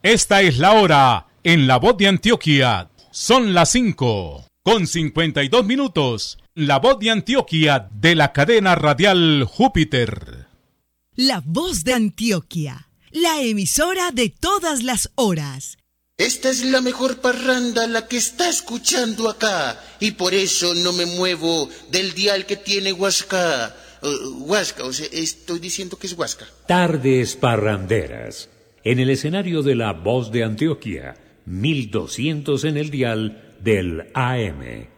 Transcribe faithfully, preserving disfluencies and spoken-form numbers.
Esta es la hora en La Voz de Antioquia. Son las cinco con cincuenta y dos minutos. La Voz de Antioquia de la cadena radial Júpiter. La Voz de Antioquia, la emisora de todas las horas. Esta es la mejor parranda, la que está escuchando acá, y por eso no me muevo del dial que tiene Huasca. Uh, Huasca, o sea, estoy diciendo que es Huasca. Tardes parranderas. En el escenario de La Voz de Antioquia, mil doscientos en el dial del A M.